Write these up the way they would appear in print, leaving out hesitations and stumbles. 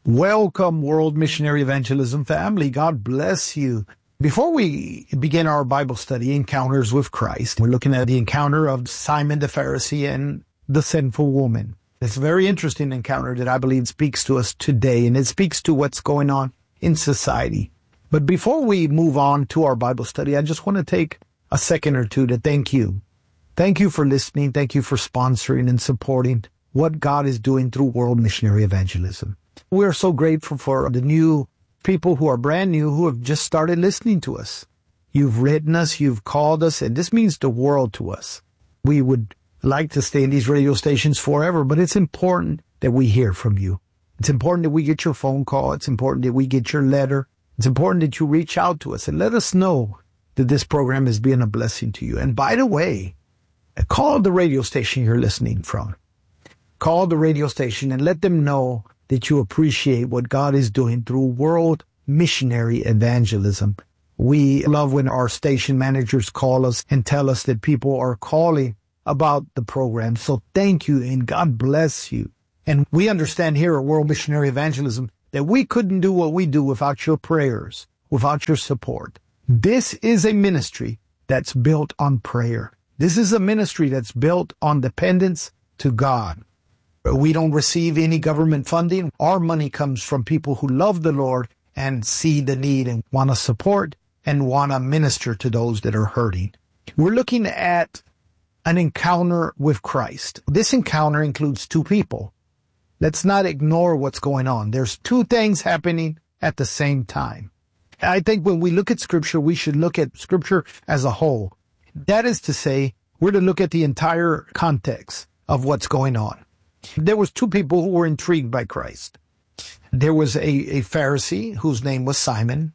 Welcome, World Missionary Evangelism family. God bless you. Before we begin our Bible study, Encounters with Christ, we're looking at the encounter of Simon the Pharisee and the sinful woman. It's a very interesting encounter that I believe speaks to us today, and it speaks to what's going on in society. But before we move on to our Bible study, I just want to take a second or two to thank you. Thank you for listening. Thank you for sponsoring and supporting what God is doing through World Missionary Evangelism. We're so grateful for the new people who are brand new who have just started listening to us. You've written us, you've called us, and this means the world to us. We would like to stay in these radio stations forever, but it's important that we hear from you. It's important that we get your phone call. It's important that we get your letter. It's important that you reach out to us and let us know that this program is being a blessing to you. And by the way, call the radio station you're listening from. Call the radio station and let them know that you appreciate what God is doing through World Missionary Evangelism. We love when our station managers call us and tell us that people are calling about the program. So thank you and God bless you. And we understand here at World Missionary Evangelism that we couldn't do what we do without your prayers, without your support. This is a ministry that's built on prayer. This is a ministry that's built on dependence to God. We don't receive any government funding. Our money comes from people who love the Lord and see the need and want to support and want to minister to those that are hurting. We're looking at an encounter with Christ. This encounter includes two people. Let's not ignore what's going on. There's two things happening at the same time. I think when we look at Scripture, we should look at Scripture as a whole. That is to say, we're to look at the entire context of what's going on. There was two people who were intrigued by Christ. There was a Pharisee whose name was Simon.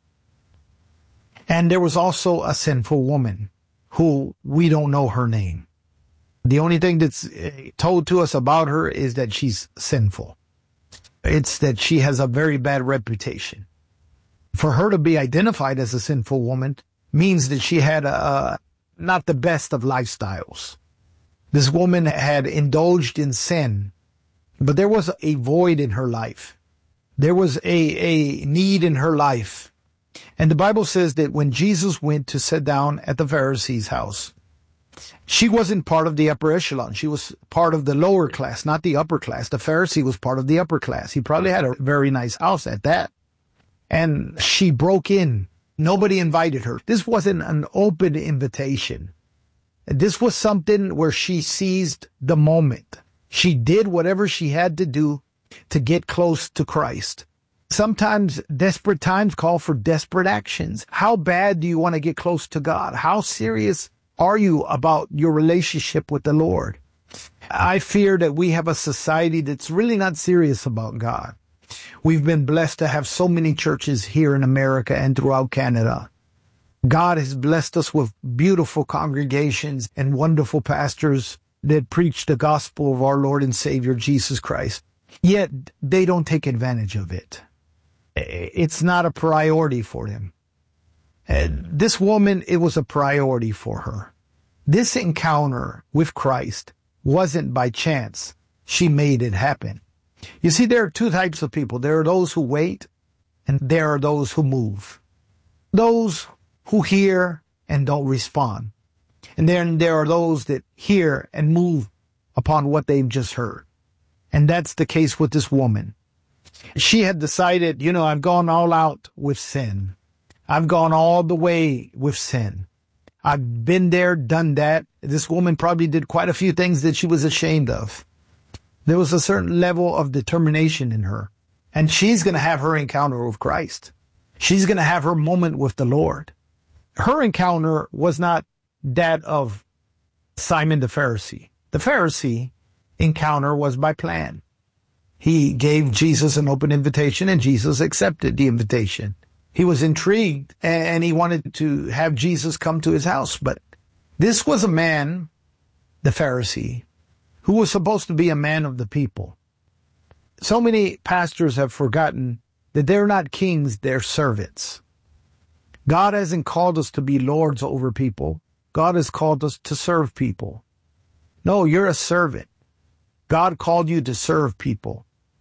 And there was also a sinful woman who we don't know her name. The only thing that's told to us about her is that she's sinful. It's that she has a very bad reputation. For her to be identified as a sinful woman means that she had not the best of lifestyles. This woman had indulged in sin. But there was a void in her life. There was a need in her life. And the Bible says that when Jesus went to sit down at the Pharisee's house, she wasn't part of the upper echelon. She was part of the lower class, not the upper class. The Pharisee was part of the upper class. He probably had a very nice house at that. And she broke in. Nobody invited her. This wasn't an open invitation. This was something where she seized the moment. She did whatever she had to do to get close to Christ. Sometimes desperate times call for desperate actions. How bad do you want to get close to God? How serious are you about your relationship with the Lord? I fear that we have a society that's really not serious about God. We've been blessed to have so many churches here in America and throughout Canada. God has blessed us with beautiful congregations and wonderful pastors that preach the gospel of our Lord and Savior, Jesus Christ. Yet they don't take advantage of it. It's not a priority for them. This woman, it was a priority for her. This encounter with Christ wasn't by chance. She made it happen. You see, there are two types of people. There are those who wait, and there are those who move. Those who hear and don't respond. And then there are those that hear and move upon what they've just heard. And that's the case with this woman. She had decided, I've gone all out with sin. I've gone all the way with sin. I've been there, done that. This woman probably did quite a few things that she was ashamed of. There was a certain level of determination in her. And she's going to have her encounter with Christ. She's going to have her moment with the Lord. Her encounter was not that of Simon the Pharisee. The Pharisee encounter was by plan. He gave Jesus an open invitation and Jesus accepted the invitation. He was intrigued and he wanted to have Jesus come to his house. But this was a man, the Pharisee, who was supposed to be a man of the people. So many pastors have forgotten that they're not kings, they're servants. God hasn't called us to be lords over people. God has called us to serve people. No, you're a servant. God called you to serve people.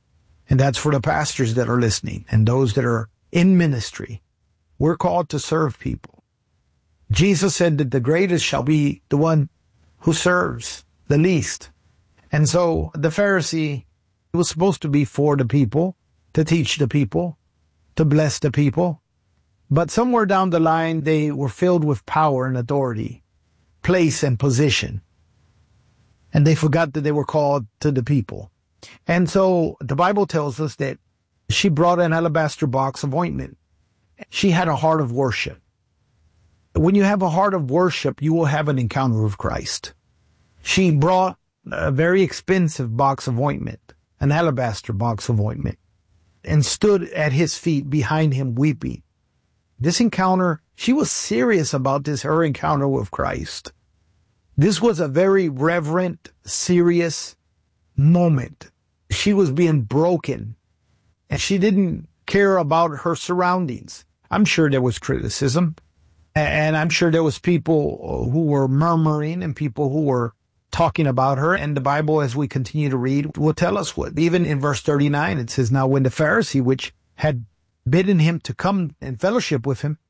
And that's for the pastors that are listening and those that are in ministry. We're called to serve people. Jesus said that the greatest shall be the one who serves the least. And so the Pharisee was supposed to be for the people, to teach the people, to bless the people. But somewhere down the line, they were filled with power and authority, place and position. And they forgot that they were called to the people. And so the Bible tells us that she brought an alabaster box of ointment. She had a heart of worship. When you have a heart of worship, you will have an encounter with Christ. She brought a very expensive box of ointment, an alabaster box of ointment, and stood at his feet behind him weeping. This encounter, she was serious about this, her encounter with Christ. This was a very reverent, serious moment. She was being broken, and she didn't care about her surroundings. I'm sure there was criticism, and I'm sure there was people who were murmuring and people who were talking about her. And the Bible, as we continue to read, will tell us what. Even in verse 39, it says, "Now when the Pharisee, which had bidden him to come and fellowship with him,